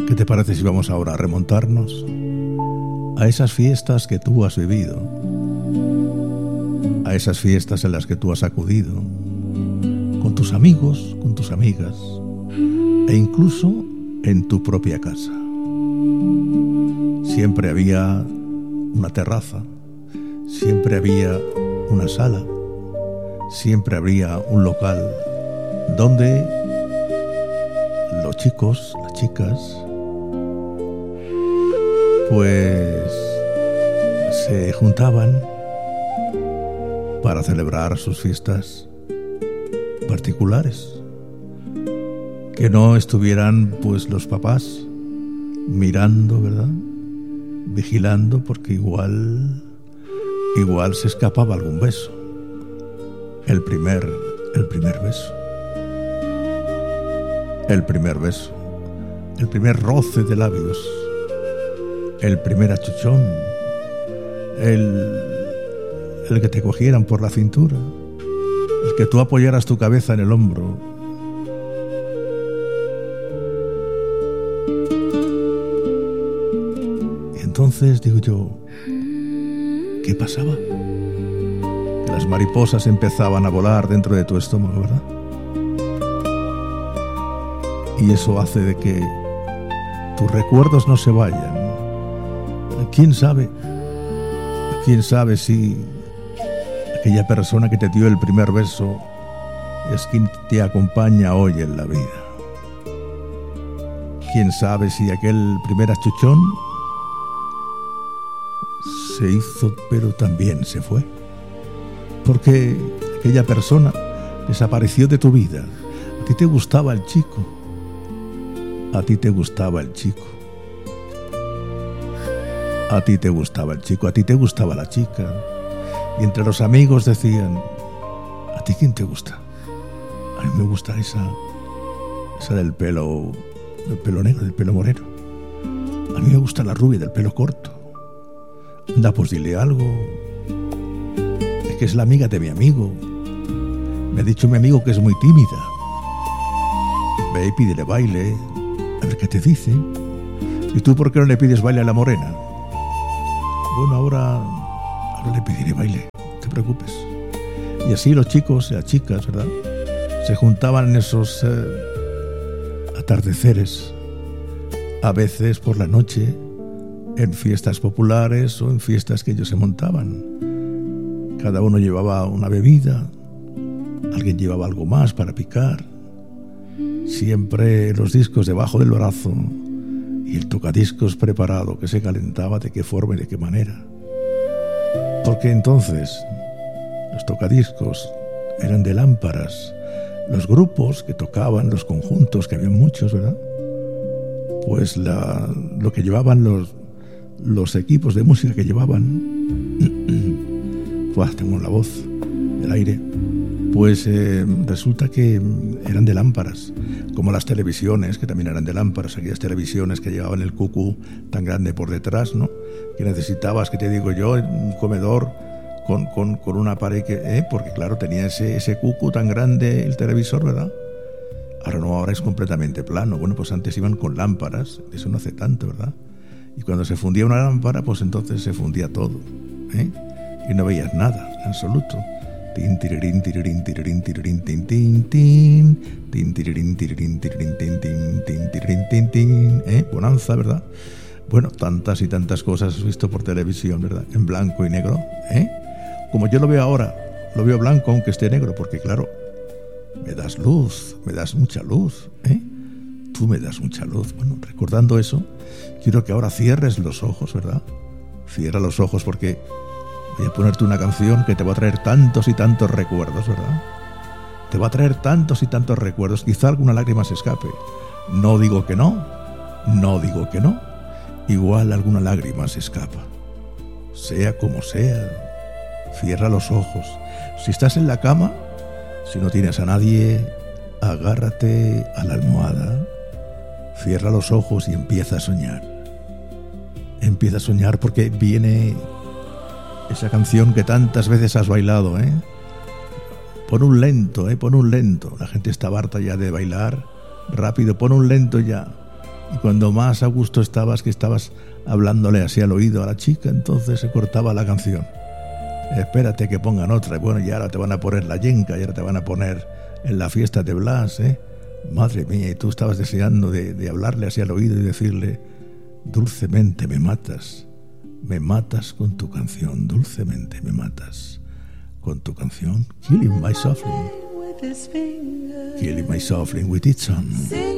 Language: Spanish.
¿Qué te parece si vamos ahora a remontarnos a esas fiestas que tú has vivido, a esas fiestas en las que tú has acudido, con tus amigos, con tus amigas, e incluso en tu propia casa? Siempre había una terraza, siempre había una sala, siempre había un local donde los chicos, las chicas, pues se juntaban para celebrar sus fiestas particulares, que no estuvieran pues los papás mirando, ¿verdad?, vigilando, porque igual se escapaba algún beso, el primer beso, el primer roce de labios, el primer achuchón, el que te cogieran por la cintura, el que tú apoyaras tu cabeza en el hombro. Y entonces digo yo, ¿qué pasaba? Que las mariposas empezaban a volar dentro de tu estómago, ¿verdad? Y eso hace de que tus recuerdos no se vayan. ¿Quién sabe si aquella persona que te dio el primer beso es quien te acompaña hoy en la vida? ¿Quién sabe si aquel primer achuchón se hizo pero también se fue? Porque aquella persona desapareció de tu vida. A ti te gustaba el chico. A ti te gustaba el chico. A ti te gustaba el chico, a ti te gustaba la chica. Y entre los amigos decían, ¿a ti quién te gusta? A mí me gusta esa del pelo negro, del pelo moreno. A mí me gusta la rubia del pelo corto. Anda, pues dile algo. Es que es la amiga de mi amigo. Me ha dicho mi amigo que es muy tímida. Ve y pídele baile, a ver qué te dice. ¿Y tú por qué no le pides baile a la morena? Bueno, ahora le pediré baile, no te preocupes. Y así los chicos y las chicas, ¿verdad?, se juntaban en esos atardeceres, a veces por la noche, en fiestas populares o en fiestas que ellos se montaban. Cada uno llevaba una bebida, alguien llevaba algo más para picar, siempre los discos debajo del brazo y el tocadiscos preparado, que se calentaba de qué forma y de qué manera. Porque entonces los tocadiscos eran de lámparas. Los grupos que tocaban, los conjuntos, que había muchos, ¿verdad?, pues lo que llevaban los equipos de música que llevaban, pues tengo la voz, el aire, pues resulta que eran de lámparas, como las televisiones, que también eran de lámparas, aquellas televisiones que llevaban el cucú tan grande por detrás, ¿no?, que necesitabas, que te digo yo, un comedor con una pared porque claro, tenía ese cucú tan grande el televisor, ¿verdad? Ahora no, ahora es completamente plano. Bueno, pues antes iban con lámparas, eso no hace tanto, ¿verdad? Y cuando se fundía una lámpara, pues entonces se fundía todo, y no veías nada, en absoluto. Tin tirirín tirirín tirirín tirirín tin tin tin tin tirirín tirirín tirirín tin tin tin tirirín tin tin, bonanza, ¿verdad? Bueno, tantas y tantas cosas has visto por televisión, ¿verdad?, en blanco y negro, como yo lo veo ahora, lo veo blanco aunque esté negro, porque claro, me das luz, me das mucha luz, tú me das mucha luz. Bueno, recordando eso, quiero que ahora cierres los ojos, ¿verdad? Cierra los ojos, porque voy a ponerte una canción que te va a traer tantos y tantos recuerdos, ¿verdad? Te va a traer tantos y tantos recuerdos. Quizá alguna lágrima se escape. No digo que no. Igual alguna lágrima se escapa. Sea como sea, cierra los ojos. Si estás en la cama, si no tienes a nadie, agárrate a la almohada. Cierra los ojos y empieza a soñar. Empieza a soñar, porque viene esa canción que tantas veces has bailado, Pon un lento, pon un lento. La gente está harta ya de bailar rápido, pon un lento ya. Y cuando más a gusto estabas, que estabas hablándole así al oído a la chica, entonces se cortaba la canción. Espérate que pongan otra. Bueno, y ahora te van a poner la yenca, y ahora te van a poner en la fiesta de Blas, ¿eh? Madre mía, y tú estabas deseando de hablarle así al oído y decirle: dulcemente me matas con tu canción, dulcemente me matas con tu canción. Killing my softly with its song.